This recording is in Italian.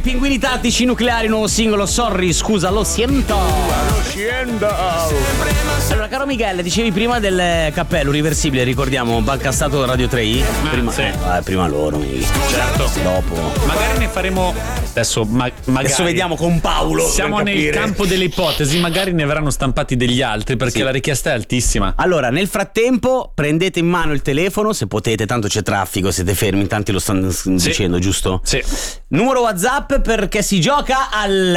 Pinguini Tattici Nucleari, nuovo singolo, sorry, scusa, lo siento. Allora, caro Michele, dicevi prima del cappello riversibile, ricordiamo, Banca Stato Radio 3i? Prima loro, certo. Dopo. Magari ne faremo. Adesso magari. Adesso vediamo con Paolo. Siamo nel campo delle ipotesi, magari ne verranno stampati degli altri perché la richiesta è altissima. Allora, nel frattempo prendete in mano il telefono, se potete, tanto c'è traffico, siete fermi, in tanti lo stanno dicendo, giusto? Sì. Numero WhatsApp perché si gioca al